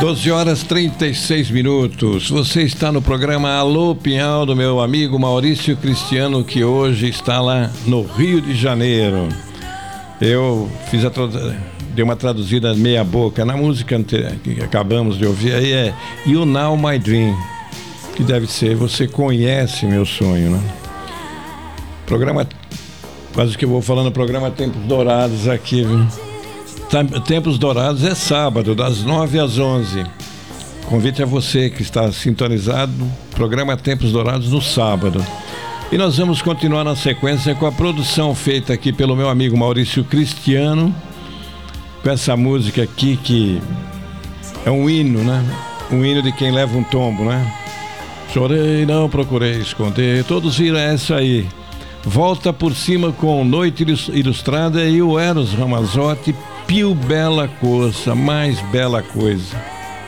12 horas 36 minutos. Você está no programa Alô Pinhal do meu amigo Maurício Cristiano, que hoje está lá no Rio de Janeiro. Eu dei uma traduzida meia boca na música que acabamos de ouvir aí, é You Know My Dream, que deve ser Você Conhece Meu Sonho, né? Programa, quase que eu vou falando, programa Tempos Dourados aqui, viu? Tempos Dourados é sábado, das 9 às 11. Convite a você que está sintonizado, programa Tempos Dourados no sábado. E nós vamos continuar na sequência com a produção feita aqui pelo meu amigo Maurício Cristiano, com essa música aqui que é um hino, né? Um hino de quem leva um tombo, né? Chorei, não procurei esconder, todos viram essa aí. Volta por Cima com Noite Ilustrada e o Eros Ramazzotti, Più Bella Coisa, mais bela coisa.